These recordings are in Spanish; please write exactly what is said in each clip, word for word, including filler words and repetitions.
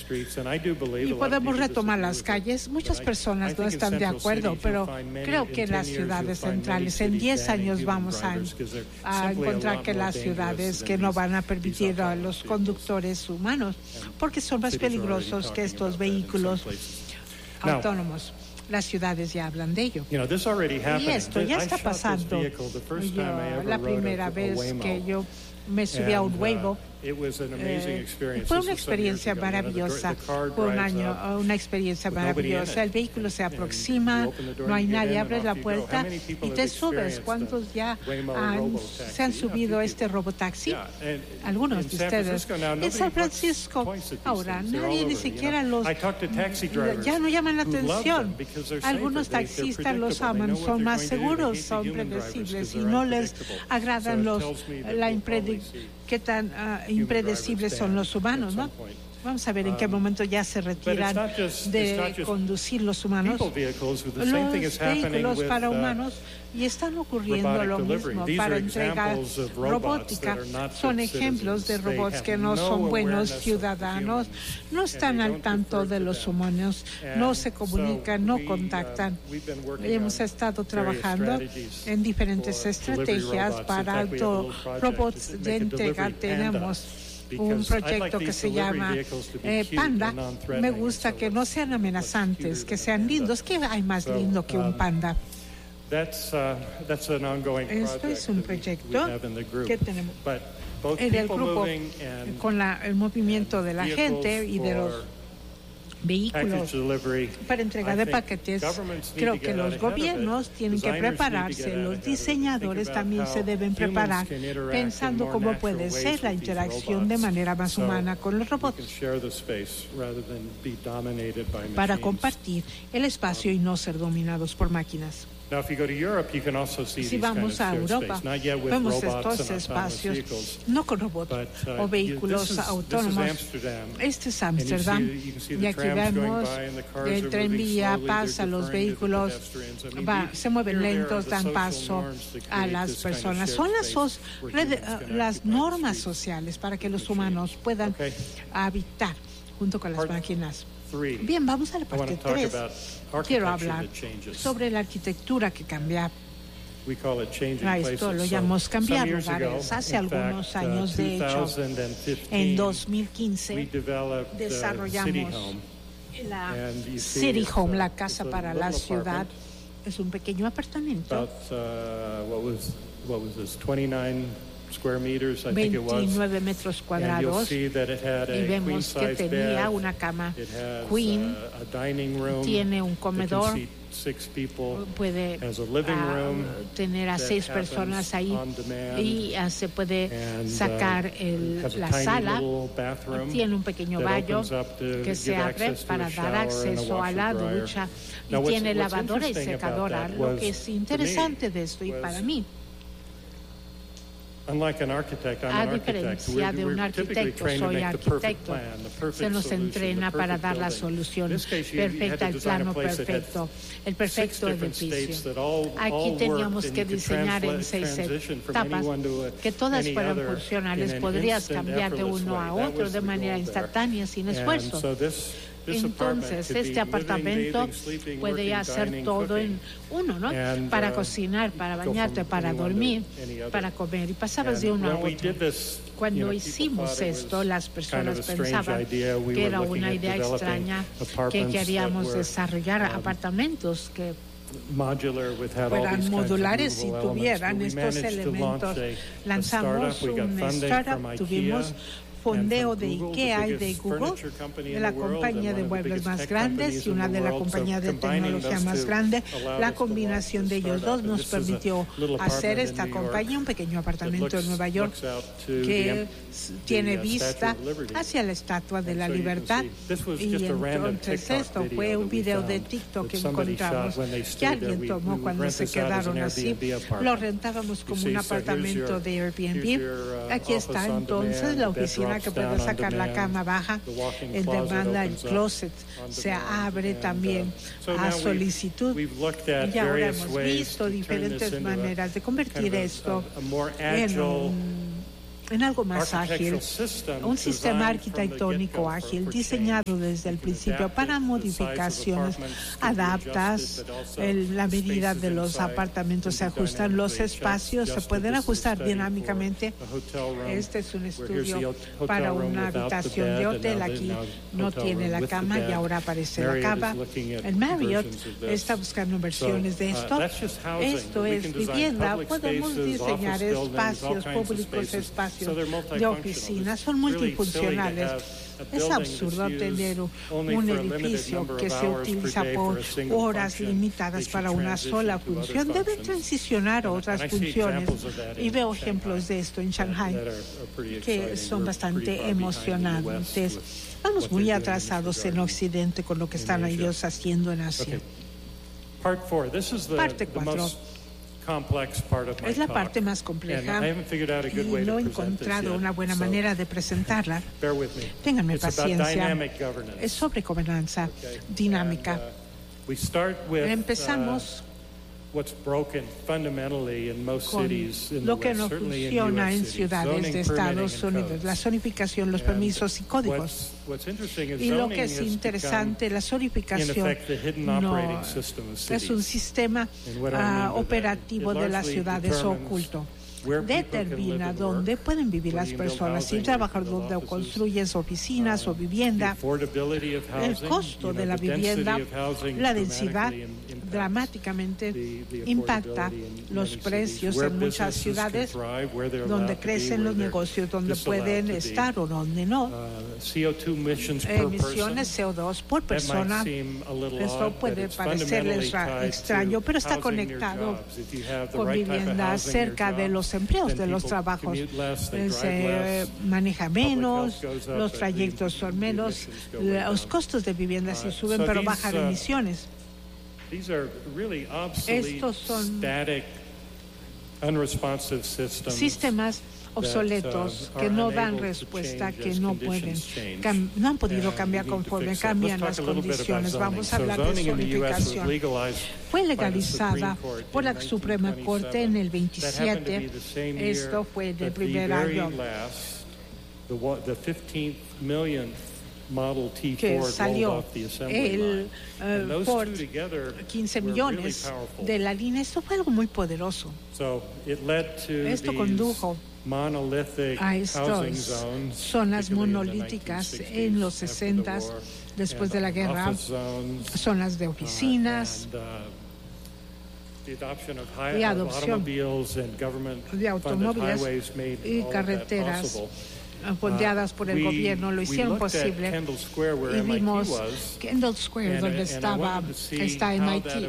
y podemos retomar las calles. Muchas personas no están de acuerdo, pero creo que en las ciudades centrales en diez años vamos a, a encontrar que las ciudades que no van a permitir a los conductores humanos, porque son más peligrosos que estos vehículos autónomos. Las ciudades ya hablan de ello. Y esto ya está pasando. Yo, la primera vez que yo me subí a un Waymo, eh, fue una experiencia maravillosa, fue un año, una experiencia maravillosa. El vehículo se aproxima, no hay nadie, abres la puerta y te subes. ¿Cuántos ya han, se han subido a este robotaxi? Algunos de ustedes. En San Francisco, ahora nadie ni siquiera los, ya no llaman la atención. Algunos taxistas los aman, son más seguros, son predecibles y no les agradan los, la impredictibilidad. Qué tan uh, impredecibles son los humanos, ¿no? Vamos a ver en qué momento ya se retiran de conducir los humanos, los vehículos para humanos, y están ocurriendo lo mismo para entrega robótica. Son ejemplos de robots que no son buenos ciudadanos, no están al tanto de los humanos, no se comunican, no contactan. Hemos estado trabajando en diferentes estrategias para robots de entrega. Tenemos un proyecto que se llama eh, Panda. Me gusta que no sean amenazantes, que sean lindos. ¿Qué hay más lindo que un panda? Esto es un proyecto que tenemos en el grupo con la, el movimiento de la gente y de los vehículos para entrega de paquetes. Creo que los gobiernos tienen que prepararse, los diseñadores también se deben preparar, pensando cómo puede ser la interacción de manera más humana con los robots, para compartir el espacio y no ser dominados por máquinas. Si vamos a Europa, vemos estos espacios, no con robots o vehículos autónomos. Este es Ámsterdam, y aquí vemos el tranvía pasa, los vehículos va, se mueven lentos, dan paso a las personas. Son las, las normas sociales para que los humanos puedan habitar junto con las máquinas. Bien, vamos a la parte tres. Quiero hablar sobre la arquitectura que cambia. A esto lo llamamos cambiar lugares. Hace algunos años, de hecho, en dos mil quince, desarrollamos la City Home, la casa para la ciudad. Es un pequeño apartamento. veintinueve metros cuadrados, y vemos que tenía una cama queen, tiene un comedor, puede uh, tener a seis personas ahí, y uh, se puede sacar el, la sala, tiene un pequeño baño que se abre para dar acceso a la ducha, y tiene lavadora y secadora. Lo que es interesante de esto, y para mí, a diferencia de un arquitecto, soy arquitecto, se nos entrena para dar la solución perfecta, el plano perfecto, el perfecto edificio. Aquí teníamos que diseñar en seis etapas, que todas fueran funcionales. Podrías cambiar de uno a otro de manera instantánea, sin esfuerzo. Entonces, este apartamento puede hacer todo en uno, ¿no? Para cocinar, para bañarte, para dormir, para comer, y pasabas de uno a otro. Cuando hicimos esto, las personas pensaban que era una idea extraña, que queríamos desarrollar apartamentos que fueran modulares y tuvieran estos elementos. Lanzamos un startup, tuvimos fondeo de IKEA y de Google, de la compañía de muebles más grandes y una de la compañía de tecnología más grande. La combinación de ellos dos nos permitió hacer esta compañía, un pequeño apartamento en Nueva York que tiene vista hacia la Estatua de la Libertad. Y entonces esto fue un video de TikTok que encontramos que alguien tomó cuando se quedaron así. Lo rentábamos como un apartamento de Airbnb. Aquí está entonces la oficina que puede sacar la cama baja, el demanda, el closet se abre también a solicitud. Y ahora hemos visto diferentes maneras de convertir esto en un en algo más ágil, un sistema arquitectónico ágil diseñado desde el principio para modificaciones, adaptas el, la medida de los apartamentos, se ajustan los espacios, se pueden ajustar dinámicamente. Este es un estudio para una habitación de hotel. Aquí no tiene la cama y ahora aparece la cama. El Marriott está buscando versiones de esto. Esto es vivienda. Podemos diseñar espacios públicos, espacios de oficinas, son multifuncionales. Es absurdo tener un edificio que se utiliza por horas limitadas para una sola función. Deben transicionar a otras funciones. Y veo ejemplos de esto en Shanghai que son bastante emocionantes. Vamos muy atrasados en Occidente con lo que están ellos haciendo en Asia. Parte cuatro. Es la parte más compleja y no he encontrado una buena manera de presentarla. Ténganme paciencia. Es sobre gobernanza dinámica. Empezamos con lo que no funciona en ciudades de Estados Unidos, la zonificación, los permisos y códigos. Y lo que es interesante, la zonificación no es un sistema uh, operativo de las ciudades oculto. Determina dónde pueden vivir las personas y trabajar, donde construyes oficinas o vivienda, el costo de la vivienda, la densidad dramáticamente impacta los precios en muchas ciudades donde crecen los negocios, donde pueden estar o donde no. Emisiones C O dos por persona, esto puede parecerles extraño, pero está conectado con viviendas cerca de los empleos, de los trabajos. Se maneja menos, los trayectos son menos, los costos de vivienda sí suben, pero bajan emisiones. Estos son sistemas obsoletos que no dan respuesta, que no pueden, no han podido cambiar conforme cambian las condiciones. Vamos a hablar de zonificación. Fue legalizada por la Suprema Corte en el veintisiete. Esto fue del primer año que salió el uh, Ford quince millones de la línea. Esto fue algo muy poderoso. Esto condujo a estas zonas monolíticas en los sesentas, después de la guerra, zonas de oficinas y adopción de automóviles y carreteras fondeadas por el gobierno lo hicieron posible. Y vimos Kendall Square, donde estaba, está M I T.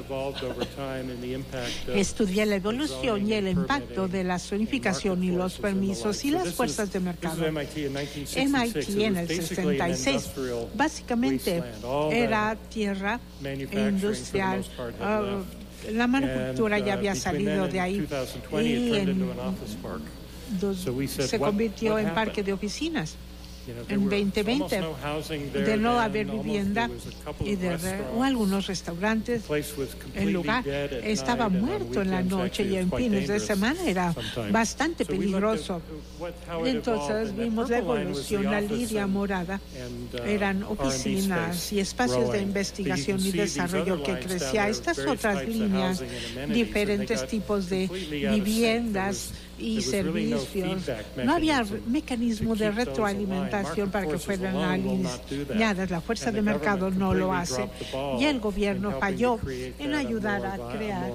Estudié la evolución y el impacto de la zonificación y los permisos y las fuerzas de mercado. M I T en el sesenta y seis básicamente era tierra industrial. Uh, la manufactura ya había salido de ahí y en Dos, se convirtió en parque de oficinas. En veinte veinte, de no haber vivienda y de o algunos restaurantes, el lugar estaba muerto en la noche y en fines de semana era bastante peligroso. Entonces vimos la evolución, la línea morada eran oficinas y espacios de investigación y desarrollo que crecía. Estas otras líneas, diferentes tipos de viviendas y servicios. No había mecanismo de retroalimentación para que fueran alineadas. La fuerza de mercado no lo hace y el gobierno falló en ayudar a crear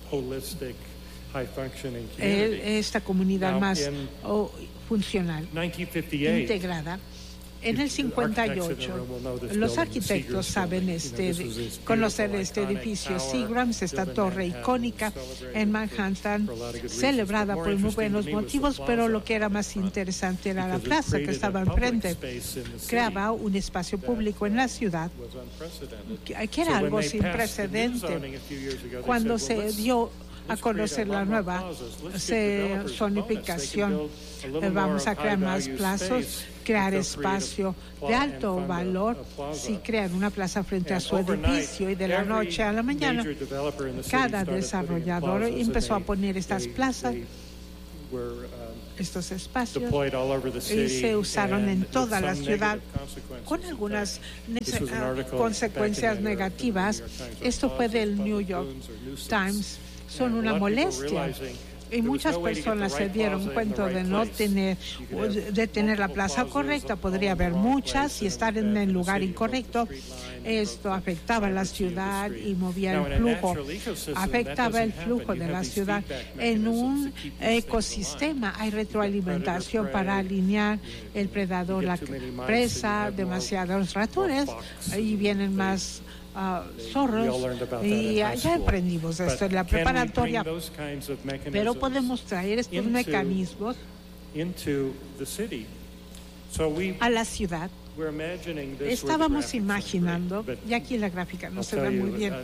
esta comunidad más funcional, integrada. En el cincuenta y ocho, los arquitectos saben este, conocer este edificio. Seagrams, esta torre icónica en Manhattan, celebrada por muy buenos motivos, pero lo que era más interesante era la plaza que estaba enfrente. Creaba un espacio público en la ciudad, que era algo sin precedente. Cuando se dio a conocer la nueva zonificación, vamos a crear más plazas, crear espacio de alto valor. Si crean una plaza frente a su edificio y de la noche a la mañana, cada desarrollador empezó a poner estas plazas estos espacios y se usaron en toda la ciudad con algunas uh, consecuencias negativas. Esto fue del New York Times. Son una molestia. Y muchas personas se dieron cuenta de no tener, de tener la plaza correcta. Podría haber muchas y estar en el lugar incorrecto. Esto afectaba la ciudad y movía el flujo. Afectaba el flujo de la ciudad. En un ecosistema hay retroalimentación para alinear el predador, la presa, demasiados ratones y vienen más Uh, zorros, y ya aprendimos esto en la preparatoria, pero podemos traer estos mecanismos a la ciudad. Estábamos imaginando, y aquí la gráfica no se ve muy bien.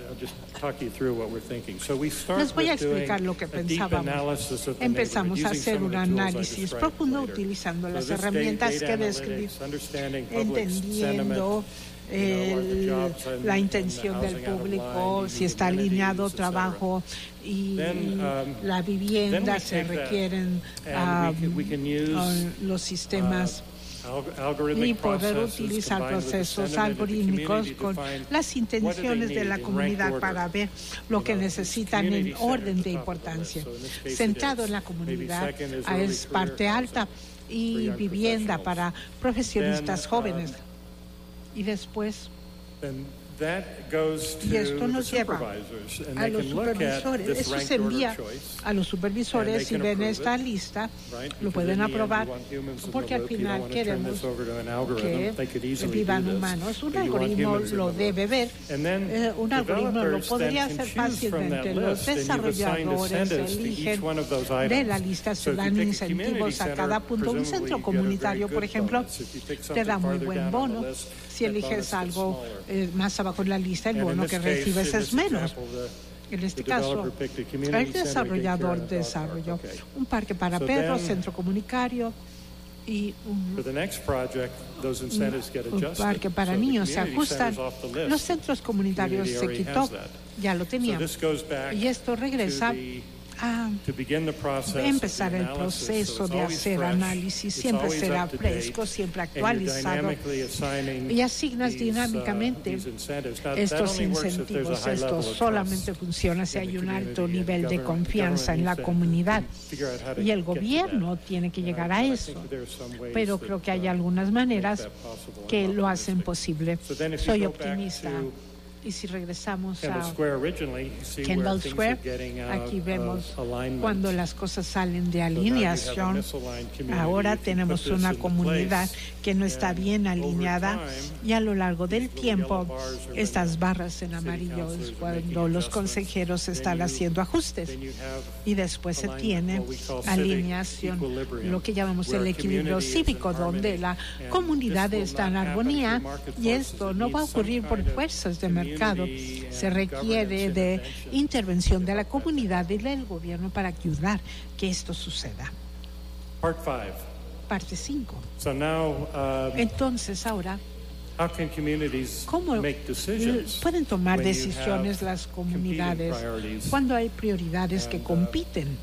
Les voy a explicar lo que pensábamos. Empezamos a hacer un análisis profundo utilizando las herramientas que describí, entendiendo El, la intención del público, si está alineado trabajo y Then, um, la vivienda, se requieren um, we can, we can los sistemas uh, y poder utilizar procesos algorítmicos con las intenciones de la comunidad para ver lo que necesitan en orden de importancia. Centrado en la comunidad es parte alta y vivienda para profesionistas jóvenes. Y después, y esto nos lleva a los supervisores. Eso se envía a los supervisores y ven esta lista, lo pueden aprobar, porque al final queremos que vivan humanos. Un algoritmo lo debe ver, eh, un algoritmo lo podría hacer fácilmente. Los desarrolladores eligen de la lista, se dan incentivos a cada punto. Un centro comunitario, por ejemplo, te da muy buen bono. Si eliges algo eh, más abajo en la lista, el bono que recibes es menos. En este caso, el desarrollador desarrolló un parque para perros, centro comunitario y un, un, un parque para niños. Se ajustan. Los centros comunitarios se quitó, ya lo teníamos. Y esto regresa a empezar el proceso de hacer análisis. Siempre será fresco, siempre actualizado, y asignas dinámicamente estos incentivos. Esto solamente funciona si hay un alto nivel de confianza en la comunidad, y el gobierno tiene que llegar a eso, pero creo que hay algunas maneras que lo hacen posible. Soy optimista. Y si regresamos a Kendall Square, aquí vemos cuando las cosas salen de alineación. Ahora tenemos una comunidad que no está bien alineada, y a lo largo del tiempo estas barras en amarillo es cuando los consejeros están haciendo ajustes, y después se tiene alineación, lo que llamamos el equilibrio cívico, donde la comunidad está en armonía, y esto no va a ocurrir por fuerzas de mercado. Se requiere de intervención de la comunidad y del gobierno para ayudar que esto suceda. Parte cinco. Entonces, ahora, ¿cómo pueden tomar decisiones las comunidades cuando hay prioridades que compiten?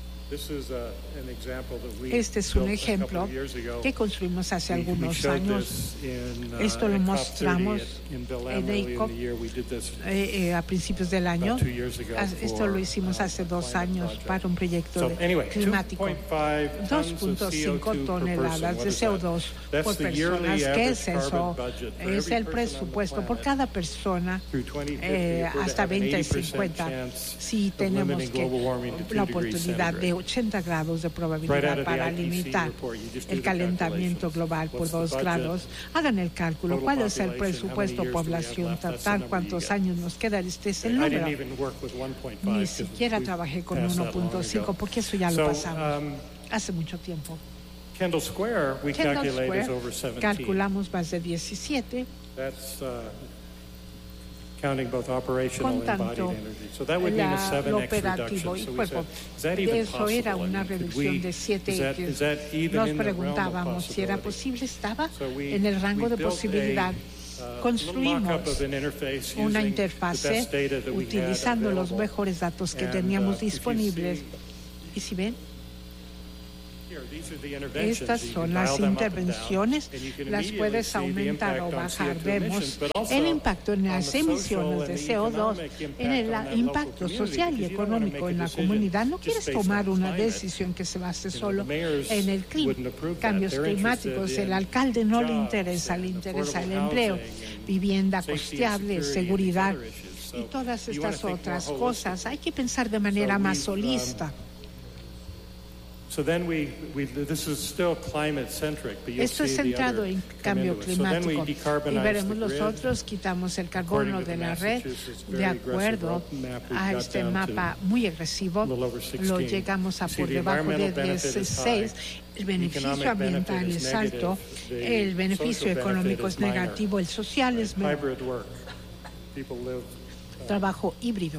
Este es un ejemplo que construimos hace algunos años. Esto lo mostramos en EICOP eh, eh, a principios del año. Esto lo hicimos hace dos años para un proyecto climático. dos punto cinco toneladas de C O dos por personas. ¿Qué es eso? Es el presupuesto por cada persona eh, hasta veinte cincuenta. Si tenemos que la oportunidad de ochenta grados de probabilidad para limitar el calentamiento global por dos grados. Hagan el cálculo. ¿Cuál es el presupuesto población total? ¿Cuántos años nos queda? Este es el número. Ni siquiera trabajé con uno punto cinco porque eso ya lo pasamos hace mucho tiempo. Kendall Square, we Kendall calculate Square, is over seventeen. Calculamos más de diecisiete. That's uh, counting both operational and embodied energy. So that would mean a seven x reduction. So we said, is that even Eso possible? era una reducción de siete X. Nos preguntábamos si era posible. Estaba en el rango de posibilidad. Construimos una interfase utilizando los mejores datos que teníamos disponibles. ¿Y si ven? Estas son las intervenciones, las puedes aumentar o bajar. Vemos el impacto en las emisiones de C O dos, en el impacto social y económico en la comunidad. No quieres tomar una decisión que se base solo en el clima, cambios climáticos. El alcalde no le interesa, le interesa el empleo, vivienda costeable, seguridad y todas estas otras cosas. Hay que pensar de manera más holista. Esto es centrado en cambio climático. Y veremos nosotros, quitamos el carbono de la red de acuerdo a este mapa muy agresivo. Lo llegamos a por debajo de dieciséis. El beneficio ambiental es alto, el beneficio económico es negativo, el social es menor. Trabajo híbrido.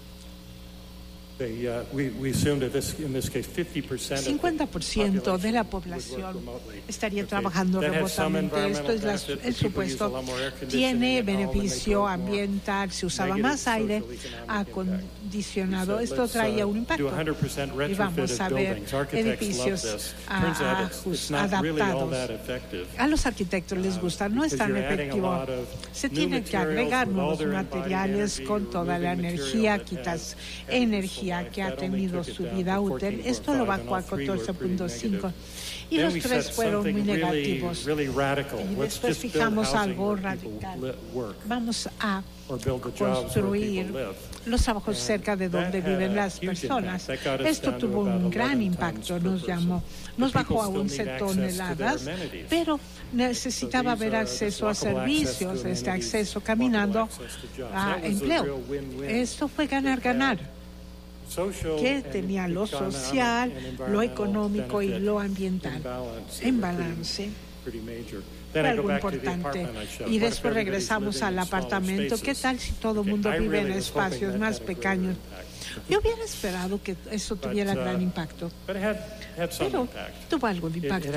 cincuenta por ciento de la población estaría trabajando remotamente. Esto es la, el supuesto. Tiene beneficio ambiental, se usaba más aire acondicionado. Esto traía un impacto. Y vamos a ver edificios a, a, adaptados. A los arquitectos les gusta, no es tan efectivo. Se tienen que agregar nuevos materiales con toda la energía, quitas energía que ha tenido su vida útil. Esto lo bajó a catorce punto cinco. Y los tres fueron muy negativos. Y después fijamos algo radical. Vamos a construir los trabajos cerca de donde viven las personas. Esto tuvo un gran impacto, nos llamó, nos bajó a once toneladas, pero necesitaba haber acceso a servicios, este acceso caminando a empleo. Esto fue ganar-ganar, que tenía lo social, lo económico y lo ambiental en balance. Fue algo importante. Y después regresamos al apartamento. ¿Qué tal si todo el mundo vive en espacios más pequeños? Yo hubiera esperado que eso tuviera gran impacto, pero tuvo algo de impacto.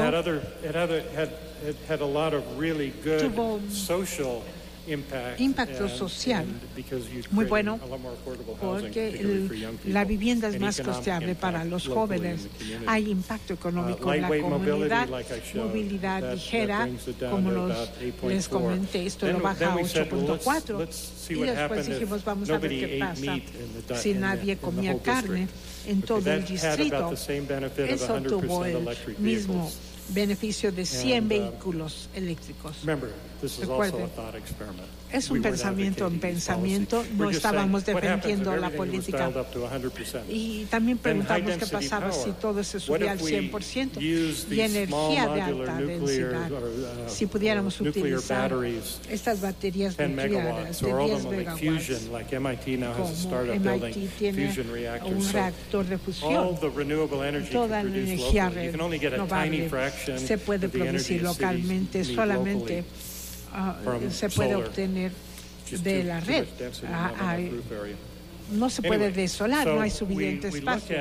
Tuvo impacto social muy bueno, porque el, la vivienda es más costeable para los jóvenes. Hay impacto económico en la comunidad, movilidad ligera, como los, les comenté, esto lo baja a ocho punto cuatro. Y después dijimos, vamos a ver qué pasa si nadie comía carne en todo el distrito. Eso tuvo el mismo beneficio de cien vehículos eléctricos. Recuerden, es un pensamiento en pensamiento, no estábamos defendiendo la política. Y también preguntamos qué pasaba si todo se subía al cien por ciento y energía de alta densidad. Si pudiéramos utilizar estas baterías nucleares de diez megawatts, como M I T tiene un reactor de fusión, toda la energía renovable se puede producir localmente, solamente uh, se puede obtener de la red. Uh, hay, no se puede desolar, no hay suficiente espacio.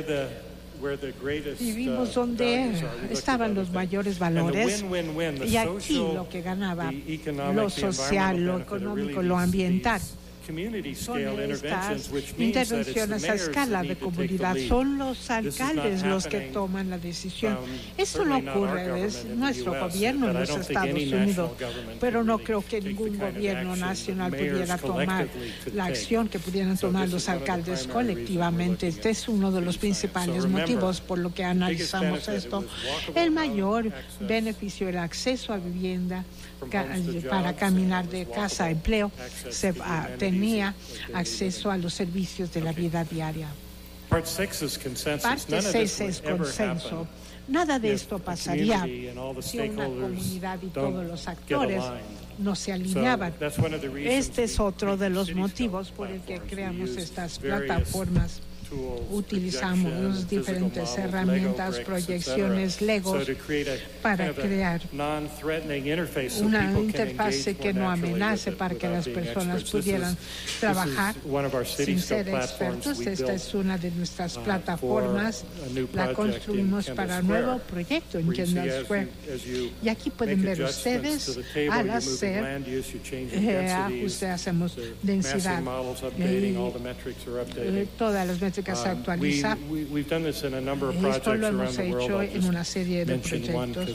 Y vimos donde estaban los mayores valores, y aquí lo que ganaba, lo social, lo económico, lo ambiental. Son estas intervenciones a escala de comunidad, son los alcaldes los que toman la decisión. Eso no ocurre, es nuestro gobierno en los Estados Unidos, pero no creo que ningún gobierno nacional pudiera tomar la acción que pudieran tomar los alcaldes colectivamente. Este es uno de los principales motivos por lo que analizamos esto. El mayor beneficio, el acceso a vivienda para caminar de casa a empleo, se uh, tenía acceso a los servicios de la vida diaria. Parte seis es consenso. Nada de esto pasaría si una comunidad y todos los actores no se alineaban. Este es otro de los motivos por el que creamos estas plataformas. Utilizamos diferentes herramientas, proyecciones, legos, para crear una interfase que no amenace, para que las personas pudieran trabajar sin ser expertos. Esta es una de nuestras plataformas. La construimos para un nuevo proyecto en Kendall Square. Y aquí pueden ver ustedes, al hacer eh, ajuste, hacemos densidad. Y, eh, todas las métricas eléctrica se actualiza. Uh, we, we, done this in a number of Esto lo hemos hecho en una serie de proyectos.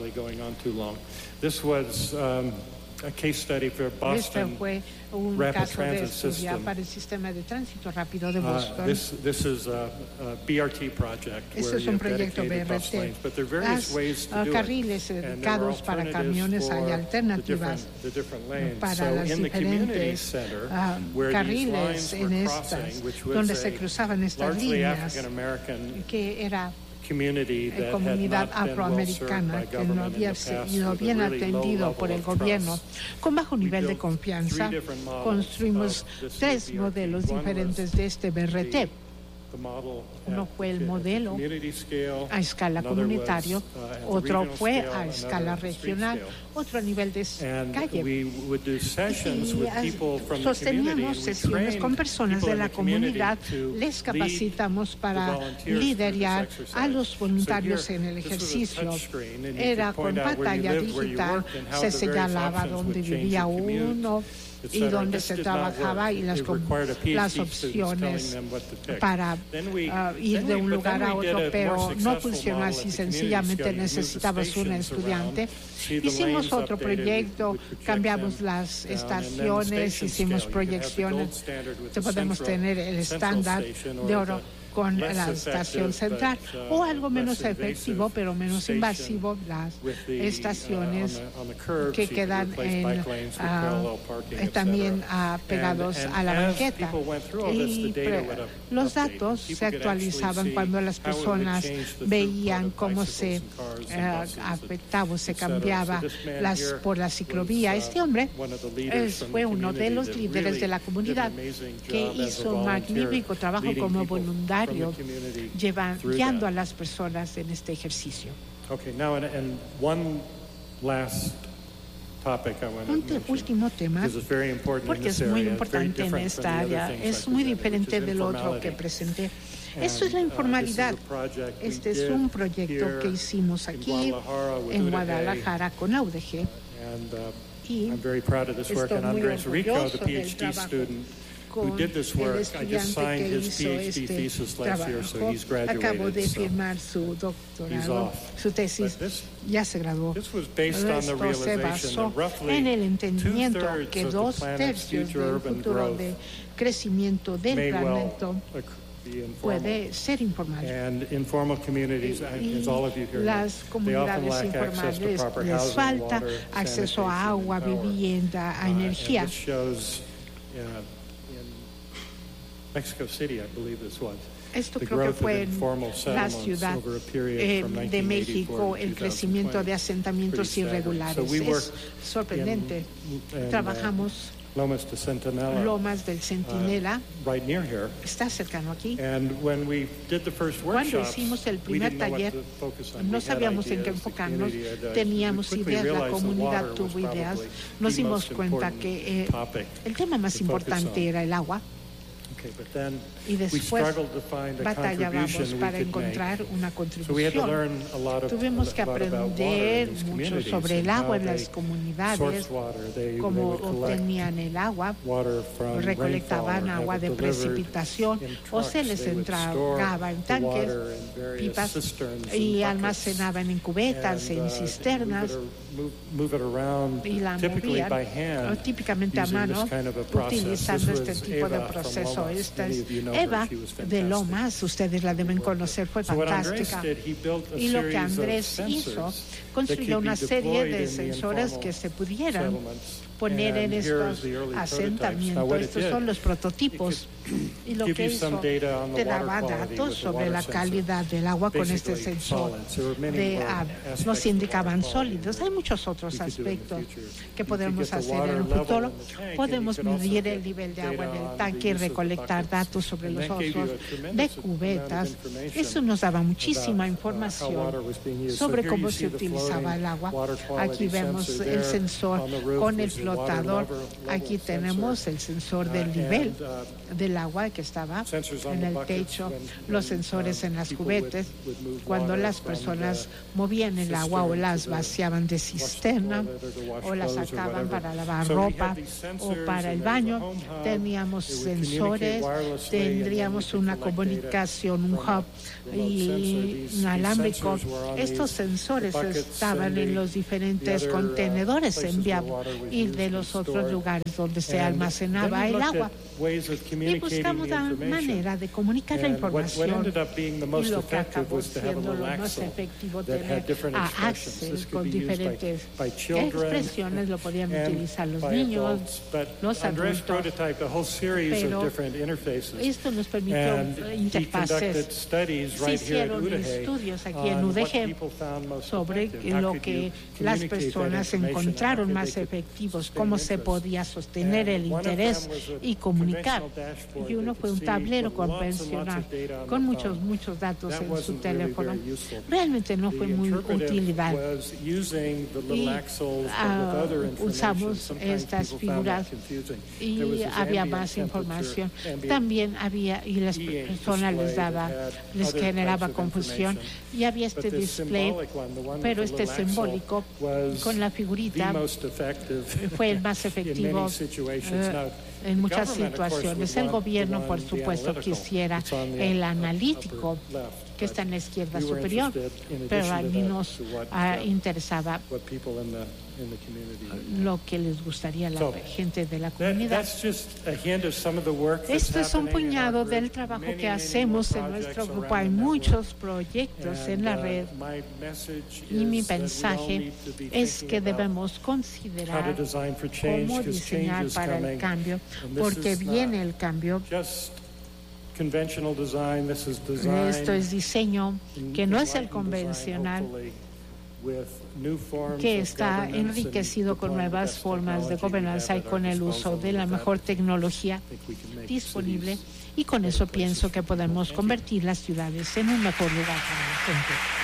This was um, a case study for Boston. Este fue un Rapid caso de Transit estudio System. para el sistema de tránsito rápido de Boston. Uh, this, this is a, a B R T project este where es you un have proyecto dedicated B R bus T. lanes, but there are various Las ways to uh, do carriles it. dedicados para camiones hay alternativas the different, the different para so las in the diferentes center, uh, where carriles these en lines estas, crossing, which was donde se a cruzaban estas largely líneas, African American que era community that comunidad had not been well served afroamericana by que no government in había the past, sido with a bien really low atendido level por el of gobierno. trust. Con bajo nivel de We built confianza, three different models construimos of this tres B R T. modelos One diferentes was de este B R T. the model Uno at fue el the modelo community scale, a escala another comunitaria, was, uh, at the otro regional fue scale, a another escala at the street regional, scale. otro a nivel de And calle. we would do sessions Y with people from the community, sosteníamos and we sesiones trained con personas people de in la the community comunidad, to les lead capacitamos the para volunteers through liderar this exercise. a los voluntarios So here, en el this was a ejercicio. touchscreen, and you Era could con point out where you pantalla lived, where you digital, worked, and how se the various señalaba options dónde would change vivía your commute, uno et y cetera. dónde This se did not trabajaba work. y las, It required a PhD las student opciones telling them what to pick. para Then we- uh, ir then de we- un but lugar then a we did otro, a more pero no successful funciona model así. at the community Sencillamente scale. You move the necesitabas un stations estudiante. around, see the Hicimos lanes otro updated, we- proyecto, we project cambiamos them las down, and then the estaciones, station hicimos scale. You could have the gold proyecciones. standard with Te the podemos central- tener el central estándar station or de oro the con less la estación effective, central, but, uh, o algo menos less efectivo invasive pero menos station invasivo, las with the, estaciones uh, on the, on the curbs, que you could quedan replace en, bike lanes with ah, parallel parking, eh, et también cetera. ah, pegados And- and a la as banqueta. people went through all this, the Y data pre- would up- los update. datos People se could actually actualizaban see cuando las how it would personas change the veían throughput of cómo se bicycles and cars and eh, buses, afectaba o se et cetera. cambiaba So this man las, here por la ciclovía. was, uh, Este hombre one of the leaders es, from fue the uno de community los that líderes really de la did comunidad an amazing que job as a hizo un volunteer, magnífico trabajo leading como people from the voluntario, community llevan, through guiando that. a las personas en este ejercicio. Okay, now and, and one last topic I want to Un te- mention, último tema, because it's very important in porque this es muy area, very importante en different from esta the other área, things I es muy presented, diferente which is del otro informality. que presenté. And, Esto es la uh, informalidad. this is a project we Este es did un proyecto here que hicimos in aquí Guadalajara with en U D G, Guadalajara con A U D G. and uh, Y I'm very proud of this work. estoy And muy Andres Rico, the orgulloso del PhD trabajo student who con did this el work, I estudiante just signed que his hizo PhD este thesis last year, so trabajo. he's Acabo de graduated. So firmar su he's doctorado, off. su tesis, But this, ya se graduó. this was based on the Esto se realization basó that roughly en el entendimiento two-thirds que of the dos planet's tercios future del urban futuro growth de crecimiento del may well planeta occur- be informal. puede ser informal. And informal communities, Y as all of you here know, las they often comunidades lack access to informales proper les housing, falta water, acceso a sanitation, agua, and power. vivienda, a Uh, energía. And this shows uh, in Mexico City, I believe this was. Esto the creo que growth of fue en informal la settlements ciudad over a period eh, from de nineteen México, eighty-four to el crecimiento de twenty twenty. asentamientos Pretty staggering. irregulares. So we work Es sorprendente. in, in, Trabajamos uh, Lomas de Centinela, Lomas del Centinela, uh, right near here. está cercano aquí. And when we did the first Cuando workshops, hicimos el we primer didn't know what taller, to focus on. no We had sabíamos en qué ideas, the enfocarnos, community had ideas. teníamos We quickly ideas, la realized the comunidad water was tuvo ideas. probably Nos the dimos most cuenta important que eh, topic el tema más to focus importante on. era el agua. Okay, but then Y we después struggled to find a batallábamos contribution we para could encontrar make. una So we had to contribución. learn a lot of, Tuvimos que a lot about water aprender in these mucho communities sobre and el agua how en las they comunidades, source water. They, they cómo would collect obtenían el agua, water from recolectaban rainfall or agua have de it delivered precipitación in o se trucks. les They would entregaba en store the tanques, water in various pipas cisterns and y buckets. almacenaban en cubetas, And, en uh, cisternas move it, ar- move, move it around, y la typically movían by hand, típicamente a using mano, this kind of a process. utilizando This este was tipo de Eva from proceso. Lomas. Esta Many es of you know her. Eva She was de fantastic. Lomas, ustedes la deben conocer, fue So what Andrés fantástica. did, he built a Y lo que series of Andrés hizo, sensors construyó that una could be serie deployed de in the sensores informal que se pudieran settlements. poner en And here estos is the early prototypes. Now, asentamientos. what it Estos did, son los prototipos. Y lo give que you some hizo, data on the te water daba quality datos with the sobre water la sensor. calidad del agua con este Basically sensor. solids. There were many De, more ah, aspects nos of water indicaban quality sólidos. Hay muchos otros we could do in the aspectos future. que You could podemos get the hacer en water el level futuro. in the tank, and Podemos you could also medir get el nivel de agua en data el on tanque the y use of the recolectar buckets. datos sobre And los that gave you a usos tremendous de amount of cubetas. information Eso nos daba muchísima about, uh, how información water was being used. So sobre here cómo you se see the utilizaba floating el agua. water quality Aquí vemos sensor el there sensor on the roof, con el which is flotador. Aquí tenemos el sensor del nivel del agua que estaba en el techo, los sensores en las cubetas, cuando las personas movían el agua o las vaciaban de cisterna o las sacaban para lavar ropa o para el baño. Teníamos sensores, tendríamos una comunicación, un hub y inalámbrico. Estos sensores estaban en los diferentes contenedores enviados y de los otros lugares donde se almacenaba el agua. Y buscamos la manera de comunicar la información, y lo que acabó siendo lo más efectivo, tener a Access con diferentes expresiones. Lo podían utilizar los niños, los adultos, pero esto nos permitió interfaces. Se hicieron estudios aquí en U D G sobre lo que las personas encontraron más efectivos, cómo se podía sostener el interés y comunicar. Y uno fue un tablero convencional con muchos, muchos datos en su teléfono. Realmente no fue muy utilidad. Y uh, usamos estas figuras y había más información. También había, y las personas les daba, les generaba confusión. Y había este display, pero este simbólico con la figurita fue el más efectivo uh, en muchas situaciones. El gobierno, por supuesto, quisiera el analítico que está en la izquierda superior, pero a mí nos uh, interesaba lo que les gustaría a la gente de la comunidad. Esto es un puñado del trabajo que hacemos en nuestro grupo. Hay muchos proyectos en la red y mi mensaje es que debemos considerar cómo diseñar para el cambio, porque viene el cambio. Esto es diseño que no es el convencional, que está enriquecido con nuevas formas de gobernanza y con el uso de la mejor tecnología disponible, y con eso pienso que podemos convertir las ciudades en un mejor lugar para la gente.